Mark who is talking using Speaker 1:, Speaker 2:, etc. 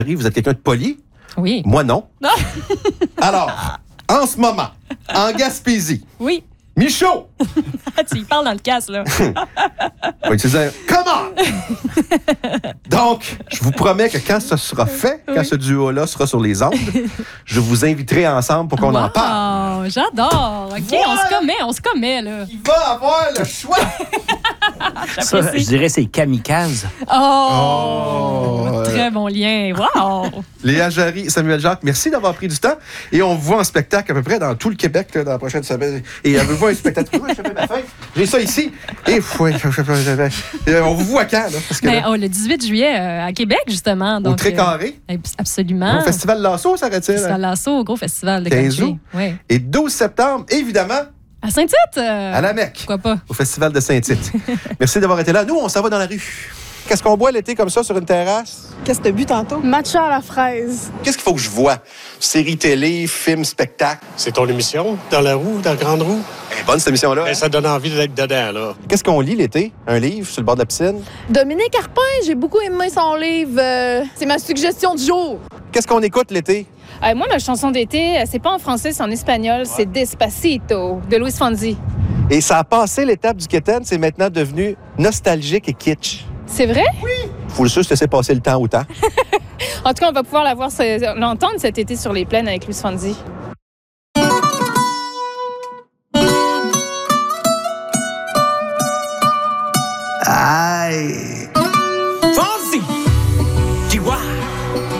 Speaker 1: Vous êtes quelqu'un de poli?
Speaker 2: Oui.
Speaker 1: Moi, non. Alors, en ce moment, en Gaspésie,
Speaker 2: Oui.
Speaker 1: Michaud!
Speaker 2: Tu y parles dans le casque, là.
Speaker 1: On va utiliser un « Come on! » Donc, je vous promets que quand ce sera fait, quand ce duo-là sera sur les ondes, je vous inviterai ensemble pour qu'on en parle.
Speaker 2: Oh, j'adore. OK,
Speaker 1: Voilà.
Speaker 2: on se commet, là.
Speaker 1: Il va avoir le choix!
Speaker 3: Ça, je dirais c'est kamikaze.
Speaker 1: Oh.
Speaker 2: Très bon lien. Wow!
Speaker 1: Léa Jarry, Samuel Jacques, merci d'avoir pris du temps. Et on vous voit en spectacle à peu près dans tout le Québec là, dans la prochaine semaine. Et avez-vous un spectacle? J'ai ça ici. Et on vous voit quand? Là, parce que,
Speaker 2: Ben, le 18 juillet à Québec, justement.
Speaker 1: au
Speaker 2: Donc,
Speaker 1: Très-Carré.
Speaker 2: Absolument.
Speaker 1: Au Festival Lasso, ça arrête-il?
Speaker 2: Festival Lasso, au gros festival de
Speaker 1: 15
Speaker 2: country.
Speaker 1: août.
Speaker 2: Oui.
Speaker 1: Et 12 septembre, évidemment,
Speaker 2: À Saint-Tite?
Speaker 1: à la Mecque,
Speaker 2: Pourquoi pas?
Speaker 1: au Festival de Saint-Tite. Merci d'avoir été là. Nous, on s'en va dans la rue. Qu'est-ce qu'on boit l'été comme ça sur une terrasse?
Speaker 4: Qu'est-ce que t'as bu tantôt? Matcha à la fraise.
Speaker 1: Qu'est-ce qu'il faut que je vois? Série télé, film, spectacle.
Speaker 5: C'est ton émission, dans la roue, dans la grande roue.
Speaker 1: Elle est bonne cette émission-là.
Speaker 5: Ben, ça donne envie d'être dedans, là.
Speaker 1: Qu'est-ce qu'on lit l'été? Un livre sur le bord de la piscine?
Speaker 4: Dominique Arpin, j'ai beaucoup aimé son livre. C'est ma suggestion du jour.
Speaker 1: Qu'est-ce qu'on écoute l'été?
Speaker 6: Moi, ma chanson d'été, c'est pas en français, c'est en espagnol. C'est Despacito de Luis Fonsi.
Speaker 1: Et ça a passé l'étape du keten, c'est maintenant devenu nostalgique et kitsch.
Speaker 6: C'est vrai?
Speaker 1: Faut juste laisser passer le temps au temps.
Speaker 6: En tout cas, on va pouvoir l'entendre cet été sur les plaines avec Luis Fonsi.
Speaker 7: Ay,